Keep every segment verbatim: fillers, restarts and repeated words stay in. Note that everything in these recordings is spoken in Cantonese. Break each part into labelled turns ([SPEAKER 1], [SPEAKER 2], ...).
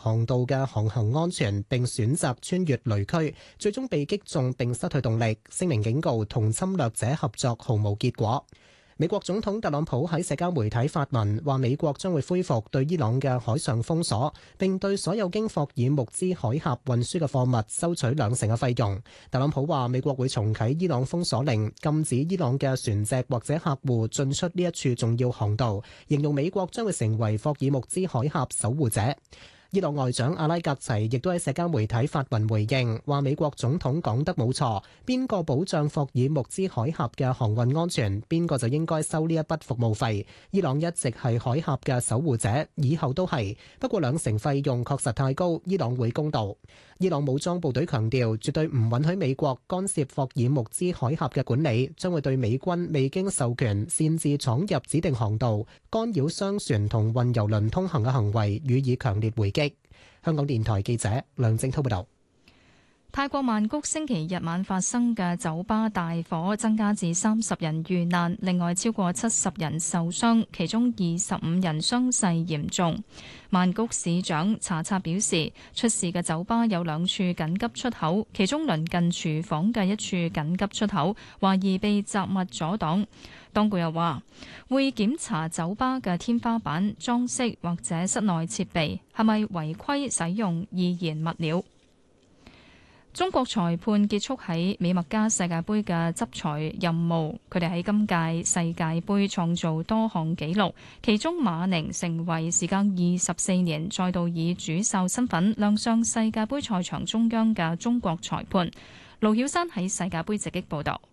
[SPEAKER 1] 航道嘅航行安全，並選擇穿越雷區，最終被擊中並失去動力。聲明警告同侵略者合作毫無結果。美國總統特朗普喺社交媒體發文，話美國將會恢復對伊朗嘅海上封鎖，並對所有經霍爾木茲海峽運輸嘅貨物收取兩成嘅費用。特朗普話美國會重啟伊朗封鎖令，禁止伊朗嘅船隻或者客戶進出呢一處重要航道，形容美國將會成為霍爾木茲海峽守護者。伊朗外長阿拉格齊亦都喺社交媒體發文回應，話美國總統講得冇錯，邊個保障霍爾木茲海峽嘅航運安全，邊個就應該收呢一筆服務費。伊朗一直係海峽嘅守護者，以後都係。不過兩成費用確實太高，伊朗會公道。伊朗武裝部隊強調，絕對唔允許美國干涉霍爾木茲海峽嘅管理，將會對美軍未經授權擅自闖入指定航道、干擾商船同運油輪通行嘅行為予以強烈回擊。香港電台記者梁正滔報導。
[SPEAKER 2] 泰國曼谷星期日晚發生嘅酒吧大火，增加至三十人遇難，另外超過七十人受傷，其中二十五人傷勢嚴重。曼谷市長查察表示，出事嘅酒吧有兩處緊急出口，其中鄰近廚房嘅一處緊急出口懷疑被雜物阻擋。當局又話會檢查酒吧嘅天花板裝飾或者室內設備係咪違規使用易燃物料。中國裁判結束喺美墨加世界盃嘅執裁任務，佢哋喺今屆世界盃創造多項紀錄，其中馬寧成為時隔二十四年再度以主哨身份亮相世界盃賽場中央嘅中國裁判。盧曉山喺世界盃直擊報導。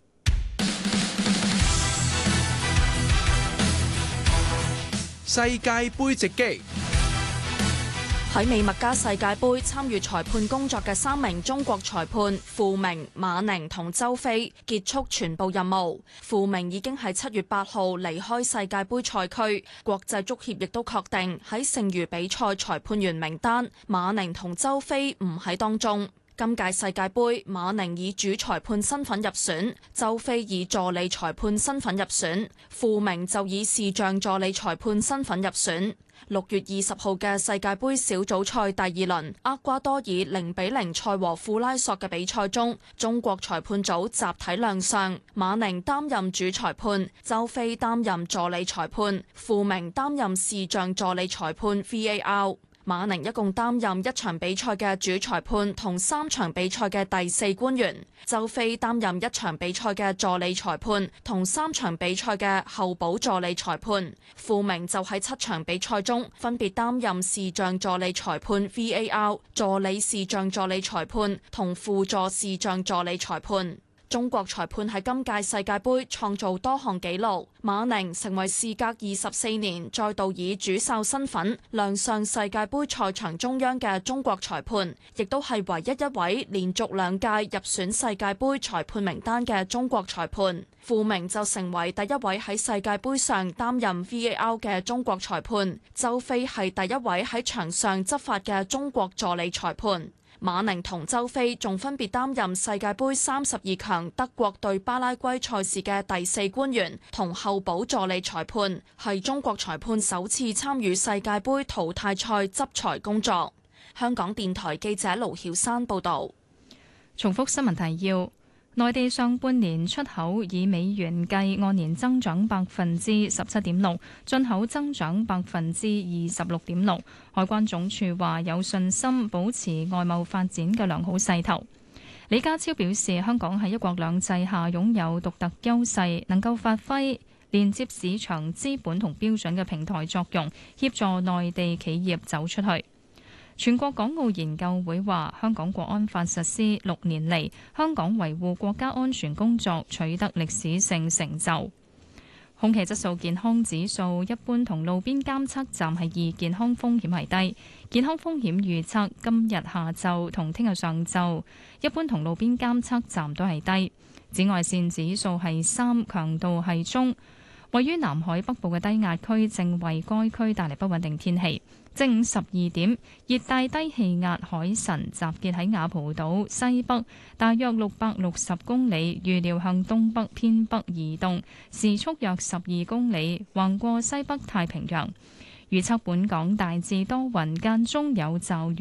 [SPEAKER 3] 世界盃直擊。
[SPEAKER 4] 喺美墨加世界盃參與裁判工作嘅三名中國裁判傅明、馬寧同周飛結束全部任務。傅明已經喺七月八號離開世界盃賽區，國際足協亦都確定喺剩餘比賽裁判員名單，馬寧同周飛唔喺當中。今屆世界盃，馬寧以主裁判身份入選，周飛以助理裁判身份入選，傅明就以視像助理裁判身份入選。六月二十號嘅世界盃小組賽第二輪，厄瓜多爾零比零賽和庫拉索嘅比賽中，中國裁判組集體亮相，馬寧擔任主裁判，周飛擔任助理裁判，傅明擔任視像助理裁判 V A R。馬寧一共擔任一場比賽嘅主裁判同三場比賽嘅第四官員，周飛擔任一場比賽嘅助理裁判同三場比賽嘅候補助理裁判，傅明就喺七場比賽中分別擔任視像助理裁判 V A R、助理視像助理裁判同輔助視像助理裁判。中國裁判喺今屆世界盃創造多項紀錄，馬寧成為事隔二十四年再度以主哨身份亮相世界盃賽場中央嘅中國裁判，亦都係唯一一位連續兩屆入選世界盃裁判名單嘅中國裁判。傅明就成為第一位喺世界盃上擔任 V A R 嘅中國裁判，周飛係第一位喺場上執法嘅中國助理裁判。馬寧同周飛仲分別擔任世界盃三十二強德國對巴拉圭賽事嘅第四官員同候補助理裁判，係中國裁判首次參與世界盃淘汰賽執裁工作。香港電台記者盧曉山報導。
[SPEAKER 2] 重複新聞提要。內地上半年出口以美元計按年增長百分之十七點六，進口增長百分之二十六點六。海關總署話有信心保持外貿發展嘅良好勢頭。李家超表示，香港喺一國兩制下擁有獨特優勢，能夠發揮連接市場資本同標準嘅平台作用，協助內地企業走出去。全國港澳研究會話，香港國安法實施六年嚟，香港維護國家安全工作取得歷史性成就。空氣質素健康指數一般同路邊監測站係二，健康風險係低。健康風險預測今日下晝同聽日上晝，一般同路邊監測站都係低。紫外線指數係三，強度係中。位於南海北部嘅低壓區正為該區帶嚟不穩定天氣。正午十二點，熱帶低氣壓海神集結喺雅蒲島西北，大約六百六十公里，預料向東北偏北移動，時速約十二公里，橫過西北太平洋。預測本港大致多雲，間中有驟雨。